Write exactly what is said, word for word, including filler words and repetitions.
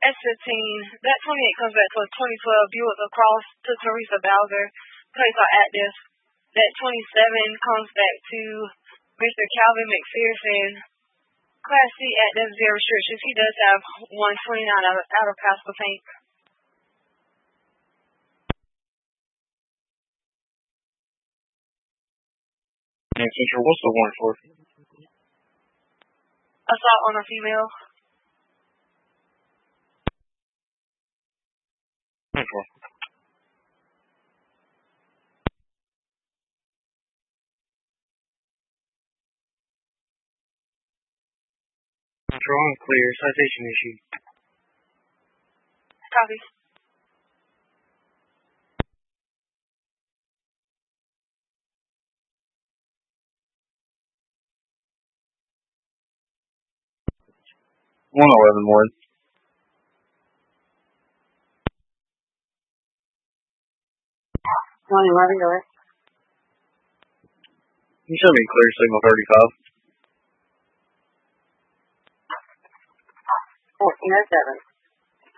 S fifteen. That twenty-eight comes back to a twenty twelve Buick LaCrosse to Teresa Bowser. Plates are active. That twenty-seven comes back to Mister Calvin McPherson. Class C active, zero restrictions. He does have one twenty-nine out of, out of Pascal paint. And Central, what's the warrant for? Assault on a female. Central. Central, unclear. Citation issue. Copy. one eleven Ward. one eleven, go ahead. You show me clear signal thirty-five. fourteen oh seven.